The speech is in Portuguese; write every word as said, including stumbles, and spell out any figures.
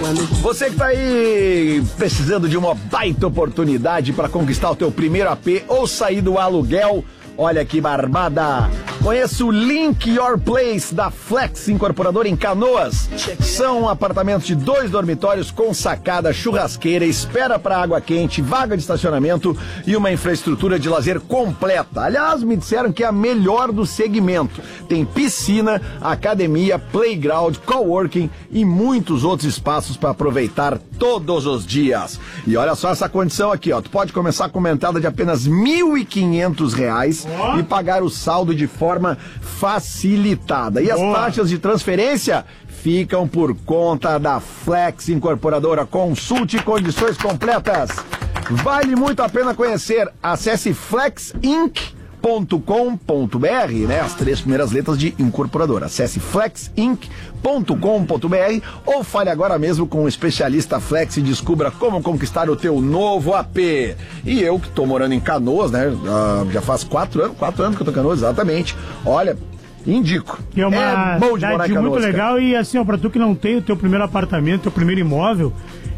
Você que tá aí precisando de uma baita oportunidade para conquistar o teu primeiro A P ou sair do aluguel, olha que barbada! Conheça o Link Your Place da Flex Incorporadora em Canoas. São apartamentos de dois dormitórios com sacada, churrasqueira, espera para água quente, vaga de estacionamento e uma infraestrutura de lazer completa. Aliás, me disseram que é a melhor do segmento. Tem piscina, academia, playground, coworking e muitos outros espaços para aproveitar todos os dias. E olha só essa condição aqui, ó. Tu pode começar com uma entrada de apenas mil e quinhentos reais oh. e pagar o saldo de forma facilitada. E as Boa. taxas de transferência ficam por conta da Flex Incorporadora. Consulte condições completas. Vale muito a pena conhecer. Acesse flex inc ponto com ponto b r, né? As três primeiras letras de incorporadora. Acesse flex inc ponto com ponto b r ou fale agora mesmo com o especialista Flex e descubra como conquistar o teu novo A P. E eu que tô morando em Canoas, né? Uh, já faz quatro anos, quatro anos que eu tô em Canoas, exatamente. Olha, indico. É uma é bom de morar em Canoas, muito legal, cara. E assim, ó, pra tu que não tem o teu primeiro apartamento, teu primeiro imóvel,